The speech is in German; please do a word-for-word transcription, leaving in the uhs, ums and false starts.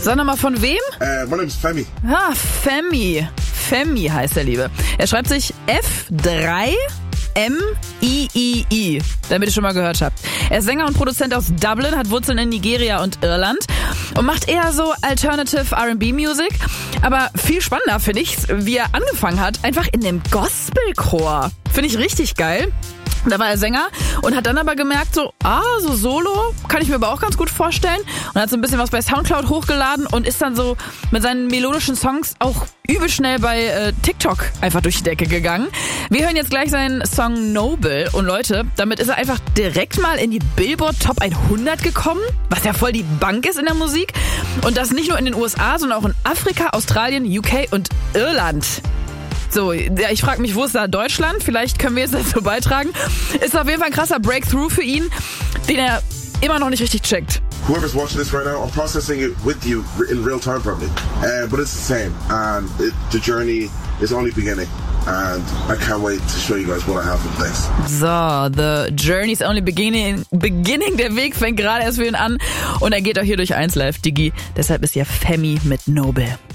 Sag nochmal von wem? Uh, my name's Femi. Ah, Femi. Femi heißt der Liebe. Er schreibt sich F drei M I I I, damit ihr schon mal gehört habt. Er ist Sänger und Produzent aus Dublin, hat Wurzeln in Nigeria und Irland und macht eher so Alternative R and B Music. Aber viel spannender finde ich, wie er angefangen hat, einfach in dem Gospelchor. Finde ich richtig geil. Da war er Sänger und hat dann aber gemerkt, so, ah, so Solo kann ich mir aber auch ganz gut vorstellen. Und hat so ein bisschen was bei Soundcloud hochgeladen und ist dann so mit seinen melodischen Songs auch übel schnell bei äh, TikTok einfach durch die Decke gegangen. Wir hören jetzt gleich seinen Song Noble und Leute, damit ist er einfach direkt mal in die Billboard Top hundert gekommen, was ja voll die Bank ist in der Musik. Und das nicht nur in den U S A, sondern auch in Afrika, Australien, U K und Irland. So, ja, ich frage mich, wo ist da Deutschland? Vielleicht können wir jetzt dazu beitragen. Ist auf jeden Fall ein krasser Breakthrough für ihn, den er immer noch nicht richtig checkt. Whoever's watching this right now, I'm processing it with you in real time probably. Uh, but it's the same. And it, the journey is only beginning. And I can't wait to show you guys what I have in place. So, the journey's only beginning. Beginning, der Weg fängt gerade erst für ihn an. Und er geht auch hier durch eins Live, Digi. Deshalb ist hier Femi mit Noble.